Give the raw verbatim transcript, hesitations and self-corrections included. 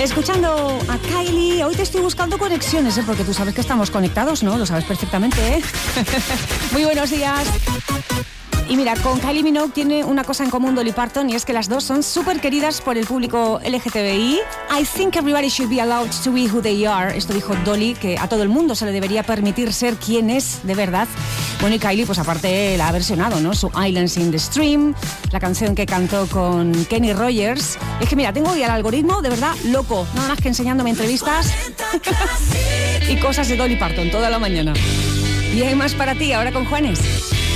Escuchando a Kylie, hoy te estoy buscando conexiones, ¿eh? Porque tú sabes que estamos conectados, ¿no? Lo sabes perfectamente, ¿eh? Muy buenos días. Y mira, con Kylie Minogue tiene una cosa en común Dolly Parton, y es que las dos son súper queridas por el público L G T B I. I think everybody should be allowed to be who they are. Esto dijo Dolly, que a todo el mundo se le debería permitir ser quien es de verdad. Bueno, y Kylie, pues aparte la ha versionado, ¿no? Su Islands in the Stream, la canción que cantó con Kenny Rogers. Es que mira, tengo hoy al algoritmo de verdad loco, nada más que enseñándome entrevistas y cosas de Dolly Parton toda la mañana. Y hay más para ti ahora con Juanes.